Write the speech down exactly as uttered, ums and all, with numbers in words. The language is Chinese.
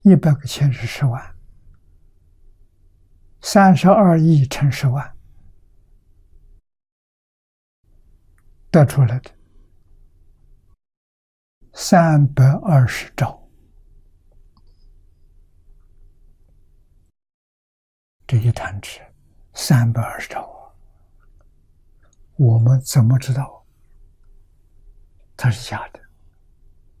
一百个钱是十万，三十二亿乘十万得出来的三百二十兆，这一弹指三百二十兆啊！我们怎么知道它是假的？